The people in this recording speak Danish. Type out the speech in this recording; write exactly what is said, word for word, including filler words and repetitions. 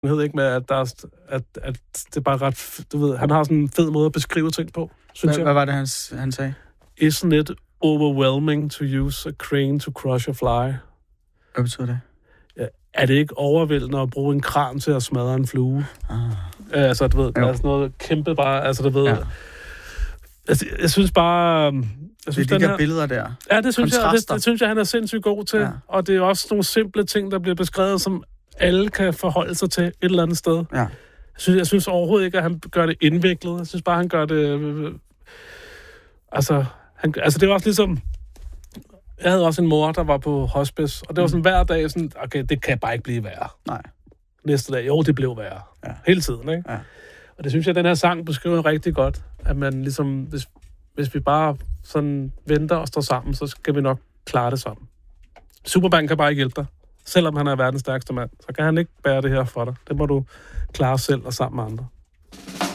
ved ikke med, at, der er, at, at det er bare ret... Du ved, han har sådan en fed måde at beskrive ting på, synes Hva, jeg. Hvad var det, han, han sagde? Isn't it overwhelming to use a crane to crush a fly? Hvad betyder det? Ja, er det ikke overvældende at bruge en kran til at smadre en flue? Ah. Ja, altså, du ved, der er sådan noget kæmpe bare... Altså, du ved... Ja. Altså, jeg synes bare... Jeg synes, det er de der her, billeder der. Ja, det synes, jeg, det, det synes jeg, han er sindssygt god til. Ja. Og det er også nogle simple ting, der bliver beskrevet, som alle kan forholde sig til et eller andet sted. Ja. Jeg synes, jeg synes overhovedet ikke, at han gør det indviklet. Jeg synes bare, han gør det... Øh, altså, han, altså, det var også ligesom... Jeg havde også en mor, der var på hospice, og det var sådan hver dag sådan, okay, det kan bare ikke blive værre. Nej. Næste dag, jo, det blev værre. Ja. Hele tiden, ikke? Ja. Og det synes jeg, den her sang beskriver rigtig godt, at man ligesom, hvis, hvis vi bare sådan venter og står sammen, så skal vi nok klare det sammen. Superman kan bare ikke hjælpe dig. Selvom han er verdens stærkeste mand, så kan han ikke bære det her for dig. Det må du klare selv og sammen med andre.